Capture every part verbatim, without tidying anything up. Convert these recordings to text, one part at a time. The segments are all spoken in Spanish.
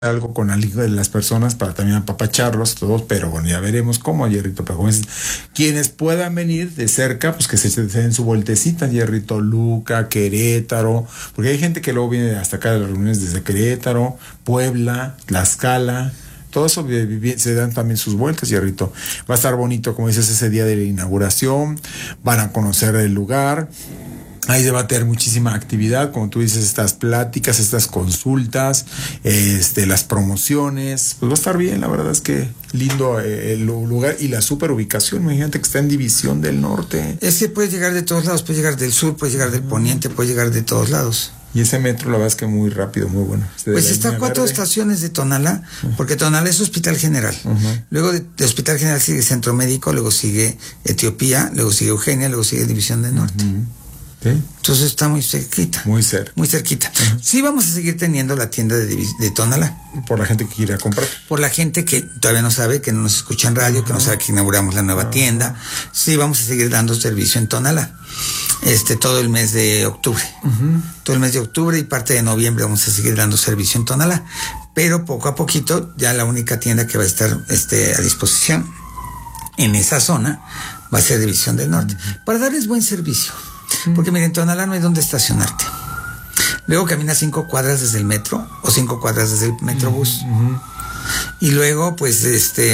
algo con algo de las personas para también apapacharlos todos, pero bueno, ya veremos cómo, Hierrito. Pero como es, quienes puedan venir de cerca, pues que se, se den su vueltecita, Hierrito, Toluca, Querétaro, porque hay gente que luego viene hasta acá de las reuniones desde Querétaro, Puebla, Tlaxcala. Todo eso se dan también sus vueltas, Hierrito. Va a estar bonito, como dices, ese día de la inauguración. Van a conocer el lugar. Ahí va a tener muchísima actividad, como tú dices, estas pláticas, estas consultas, este, las promociones. Pues va a estar bien, la verdad es que lindo eh, el lugar y la super ubicación. Imagínate que está en División del Norte. Es que puede llegar de todos lados, puede llegar del sur, puede llegar del poniente, puede llegar de todos lados. Y ese metro, la verdad es que muy rápido, muy bueno. Este pues está a cuatro verde. estaciones de Tonalá, uh-huh. porque Tonalá es Hospital General. Uh-huh. Luego de, de Hospital General sigue Centro Médico, luego sigue Etiopía, luego sigue Eugenia, luego sigue División del Norte. Uh-huh. ¿Sí? Entonces está muy cerquita. Muy cerca. Muy cerquita. Uh-huh. Sí vamos a seguir teniendo la tienda de, de Tonalá. Por la gente que quiera comprar. Por la gente que todavía no sabe, que no nos escucha en radio, uh-huh. que no sabe que inauguramos la nueva uh-huh. tienda. Sí vamos a seguir dando servicio en Tonalá. Este, todo el mes de octubre. Uh-huh. Todo el mes de octubre y parte de noviembre vamos a seguir dando servicio en Tonalá. Pero poco a poquito, ya la única tienda que va a estar este, a disposición en esa zona va a ser División del Norte. Uh-huh. Para darles buen servicio. Porque miren, en Tonalá no hay donde estacionarte. Luego caminas cinco cuadras desde el metro o cinco cuadras desde el metrobús. Uh-huh. Y luego, pues, este,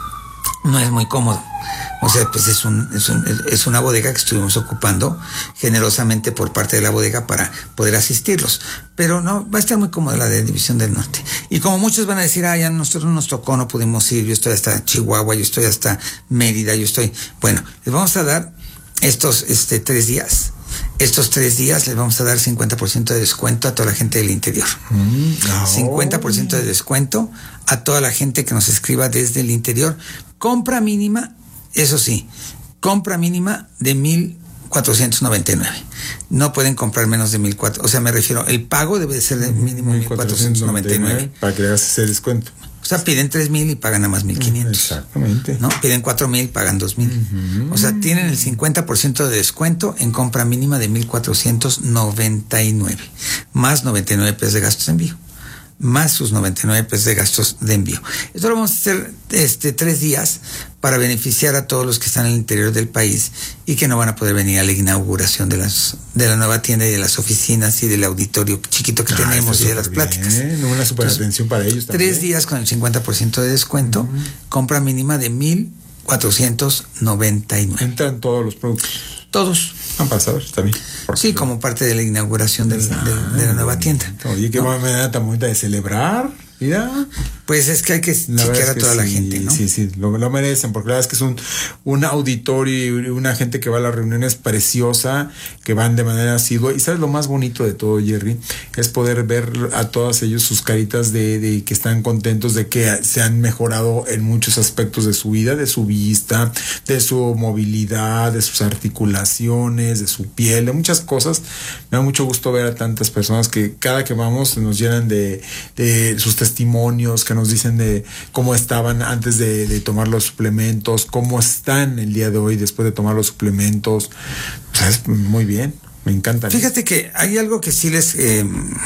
no es muy cómodo. O sea, pues es un, es un, es una bodega que estuvimos ocupando generosamente por parte de la bodega para poder asistirlos. Pero no, va a estar muy cómoda la de División del Norte. Y como muchos van a decir, ah, ya a nosotros nos tocó, no pudimos ir, yo estoy hasta Chihuahua, yo estoy hasta Mérida, yo estoy, bueno, les vamos a dar estos, este, tres días. Estos tres días les vamos a dar cincuenta por ciento de descuento a toda la gente del interior. Mm, no. cincuenta por ciento de descuento a toda la gente que nos escriba desde el interior. Compra mínima, eso sí, compra mínima de mil cuatrocientos noventa y nueve. No pueden comprar menos de mil cuatro. O sea, me refiero, el pago debe de ser de mínimo mil cuatrocientos noventa y nueve. Para que le hagas ese descuento. O sea, piden tres mil y pagan a más mil quinientos. Exactamente. ¿No? Piden cuatro mil, pagan dos mil. Uh-huh. O sea, tienen el cincuenta por ciento de descuento en compra mínima de mil cuatrocientos noventa y nueve. Más noventa y nueve pesos de gastos de envío. Más sus noventa y nueve pesos de gastos de envío. Esto lo vamos a hacer este, tres días para beneficiar a todos los que están en el interior del país y que no van a poder venir a la inauguración de las de la nueva tienda y de las oficinas y del auditorio chiquito que ah, tenemos y de las bien. pláticas. Una super atención para ellos también. Tres días con el cincuenta por ciento de descuento, uh-huh. compra mínima de mil cuatrocientos noventa y nueve. Entran todos los productos. Todos. Han pasado también. Sí, como parte de la inauguración del, ah, de, de la nueva tienda. Oye, qué ¿no? manera tan bonita de celebrar. Mira. Pues es que hay que chequear a toda sí, la gente, ¿no? Sí, sí, lo, lo merecen, porque la verdad es que es un, un auditorio y una gente que va a las reuniones preciosa, que van de manera asidua. Y sabes lo más bonito de todo, Jerry, es poder ver a todos ellos sus caritas de, de que están contentos de que se han mejorado en muchos aspectos de su vida, de su vista, de su movilidad, de sus articulaciones, de su piel, de muchas cosas. Me da mucho gusto ver a tantas personas que cada que vamos nos llenan de, de sus testimonios, que nos dicen de cómo estaban antes de, de tomar los suplementos, cómo están el día de hoy después de tomar los suplementos. O sea, es muy bien, me encanta. Fíjate que hay algo que sí les, eh,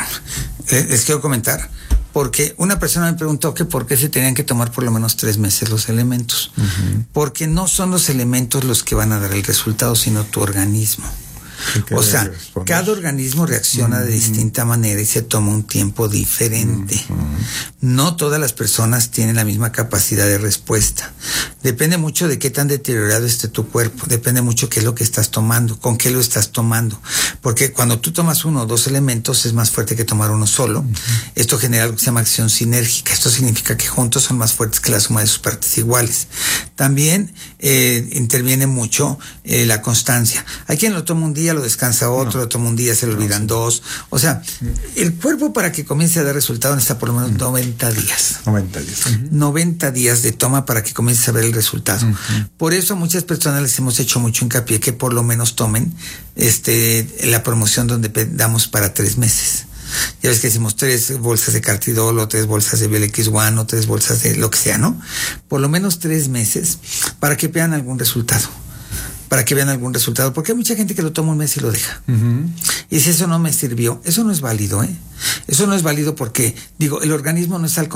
les quiero comentar, porque una persona me preguntó que por qué se tenían que tomar por lo menos tres meses los elementos. Uh-huh. Porque no son los elementos los que van a dar el resultado, sino tu organismo. O sea, cada organismo reacciona uh-huh. de distinta manera y se toma un tiempo diferente. Uh-huh. No todas las personas tienen la misma capacidad de respuesta. Depende mucho de qué tan deteriorado esté tu cuerpo. Depende mucho qué es lo que estás tomando, con qué lo estás tomando. Porque cuando tú tomas uno o dos elementos es más fuerte que tomar uno solo. Uh-huh. Esto genera algo que se llama acción sinérgica. Esto significa que juntos son más fuertes que la suma de sus partes iguales. También eh, interviene mucho eh, la constancia. Hay quien lo toma un día, lo descansa otro, no. lo toma un día, se lo olvidan no, sí. dos. O sea, el cuerpo para que comience a dar resultado necesita por lo menos noventa días. noventa días. Uh-huh. noventa días de toma para que comiences a ver el resultado. Uh-huh. Por eso a muchas personas les hemos hecho mucho hincapié que por lo menos tomen este la promoción donde damos para tres meses. Ya ves que decimos tres bolsas de Cartidol o tres bolsas de Biol X uno o tres bolsas de lo que sea, ¿no? Por lo menos tres meses para que vean algún resultado. para que vean algún resultado, porque hay mucha gente que lo toma un mes y lo deja. Uh-huh. Y si eso no me sirvió, eso no es válido, ¿eh? Eso no es válido porque, digo, el organismo no está al